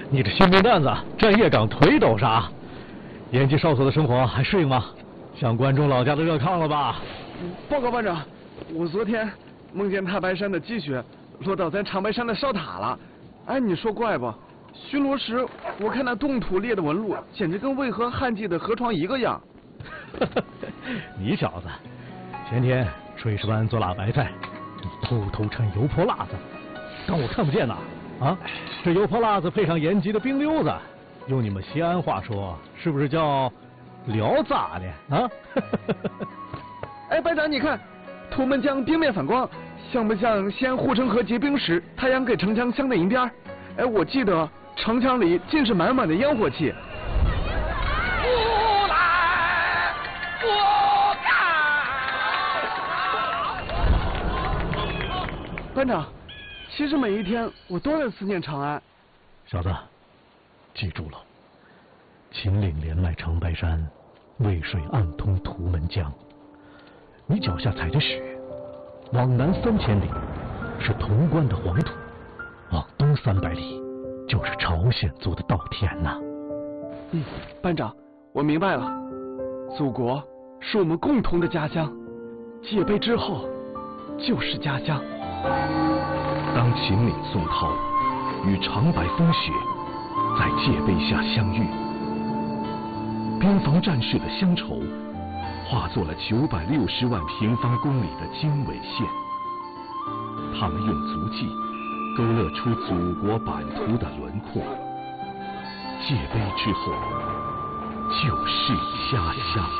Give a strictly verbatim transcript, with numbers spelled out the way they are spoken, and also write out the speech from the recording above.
你这新兵蛋子，站夜岗腿抖啥？延吉哨所的生活还适应吗？像关中老家的热炕了吧？ 报告班长，我昨天梦见太白山的积雪落到咱长白山的哨塔了。哎，你说怪不？巡逻时我看那冻土裂的纹路，简直跟渭河旱季的河床一个样。 你小子，前天炊事班做辣白菜，你偷偷掺油泼辣子，当我看不见呐？啊，这油泼辣子配上延吉的冰溜子，用你们西安话说，是不是叫聊咋的啊？ 哎，班长，你看，图们江冰面反光，像不像西安护城河结冰时太阳给城墙镶的银边？哎，我记得城墙里尽是满满的烟火气。 不来不干！ 班长，其实每一天我都在思念长安。 小子，记住了，秦岭连赖长白山，渭水暗通图们江。你脚下踩着雪，往南三千里是潼关的黄土，往东三百里就是朝鲜族的稻田呐。 嗯，班长，我明白了，祖国是我们共同的家乡，戒备之后就是家乡。 当秦岭宋涛与长白风雪在戒备下相遇，边防战士的乡愁化作了九百六十万平方公里的经纬线，他们用足迹勾勒出祖国版图的轮廓。戒备之后，就是家乡。